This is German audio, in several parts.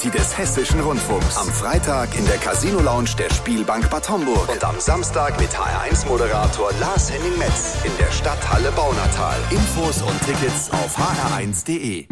Die des Hessischen Rundfunks. Am Freitag in der Casino-Lounge der Spielbank Bad Homburg. Und am Samstag mit HR1-Moderator Lars-Henning Metz in der Stadthalle Baunatal. Infos und Tickets auf hr1.de.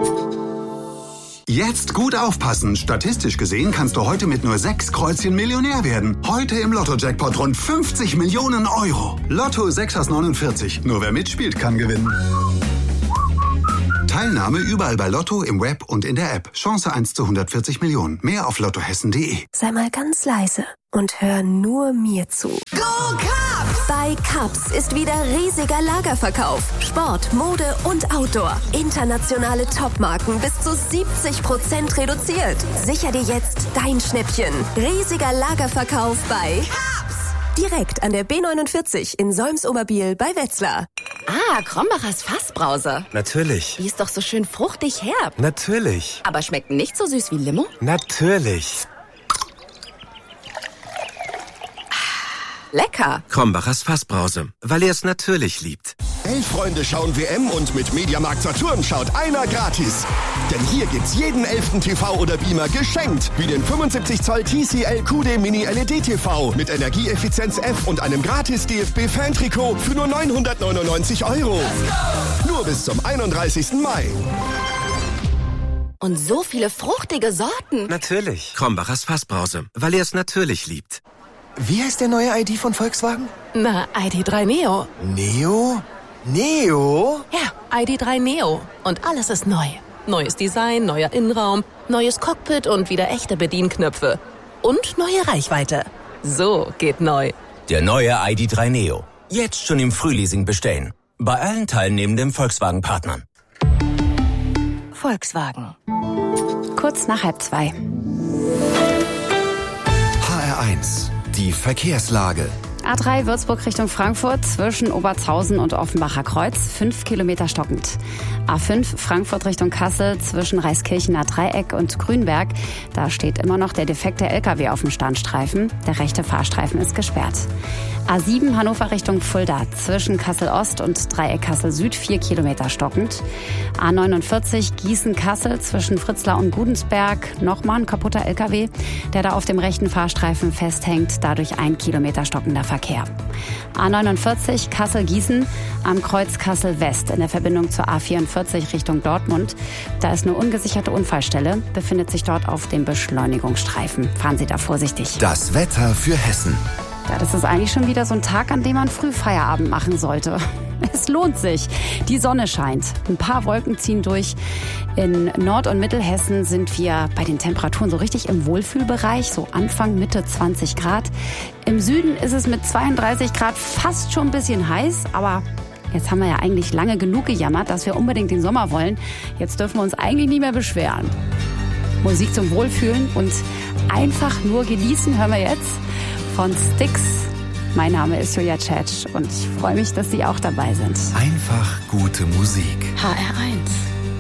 Jetzt gut aufpassen. Statistisch gesehen kannst du heute mit nur 6 Kreuzchen Millionär werden. Heute im Lotto-Jackpot rund 50 Millionen Euro. Lotto 6 aus 49. Nur wer mitspielt, kann gewinnen. Teilnahme überall bei Lotto, im Web und in der App. Chance 1 zu 140 Millionen. Mehr auf lottohessen.de. Sei mal ganz leise und hör nur mir zu. Go Cubs! Bei Cubs ist wieder riesiger Lagerverkauf. Sport, Mode und Outdoor. Internationale Topmarken bis zu 70% reduziert. Sicher dir jetzt dein Schnäppchen. Riesiger Lagerverkauf bei Cubs! Direkt an der B49 in Solms-Oberbiel bei Wetzlar. Ah, Krombacher's Fassbrause. Natürlich. Die ist doch so schön fruchtig herb. Natürlich. Aber schmeckt nicht so süß wie Limo? Natürlich. Lecker. Krombacher's Fassbrause, weil er es natürlich liebt. 11 Freunde schauen WM und mit Mediamarkt Saturn schaut einer gratis. Denn hier gibt's jeden 11. TV oder Beamer geschenkt. Wie den 75 Zoll TCL QD Mini LED TV mit Energieeffizienz F und einem gratis DFB-Fan-Trikot für nur 999 €. Nur bis zum 31. Mai. Und so viele fruchtige Sorten. Natürlich. Krombacher's Fassbrause, weil er es natürlich liebt. Wie heißt der neue ID von Volkswagen? Na, ID.3 Neo. Neo? Neo? Ja, ID.3 Neo. Und alles ist neu. Neues Design, neuer Innenraum, neues Cockpit und wieder echte Bedienknöpfe. Und neue Reichweite. So geht neu. Der neue ID.3 Neo. Jetzt schon im Frühleasing bestellen. Bei allen teilnehmenden Volkswagen-Partnern. Volkswagen. Kurz nach 1:30. HR1. Die Verkehrslage. A3 Würzburg Richtung Frankfurt zwischen Obertshausen und Offenbacher Kreuz, 5 Kilometer stockend. A5 Frankfurt Richtung Kassel zwischen Reiskirchener Dreieck und Grünberg. Da steht immer noch der defekte LKW auf dem Standstreifen. Der rechte Fahrstreifen ist gesperrt. A7 Hannover Richtung Fulda zwischen Kassel-Ost und Dreieck Kassel-Süd, 4 Kilometer stockend. A49 Gießen-Kassel zwischen Fritzlar und Gudensberg. Nochmal ein kaputter LKW, der da auf dem rechten Fahrstreifen festhängt. Dadurch 1 Kilometer stockender Verkehr. A49 Kassel-Gießen am Kreuz Kassel-West in der Verbindung zur A44 Richtung Dortmund. Da ist eine ungesicherte Unfallstelle, befindet sich dort auf dem Beschleunigungsstreifen. Fahren Sie da vorsichtig. Das Wetter für Hessen. Ja, das ist eigentlich schon wieder so ein Tag, an dem man früh Feierabend machen sollte. Es lohnt sich. Die Sonne scheint. Ein paar Wolken ziehen durch. In Nord- und Mittelhessen sind wir bei den Temperaturen so richtig im Wohlfühlbereich, so Anfang, Mitte 20 Grad. Im Süden ist es mit 32 Grad fast schon ein bisschen heiß, aber jetzt haben wir ja eigentlich lange genug gejammert, dass wir unbedingt den Sommer wollen. Jetzt dürfen wir uns eigentlich nicht mehr beschweren. Musik zum Wohlfühlen und einfach nur genießen hören wir jetzt von Styx. Mein Name ist Julia Tschetsch und ich freue mich, dass Sie auch dabei sind. Einfach gute Musik. HR1.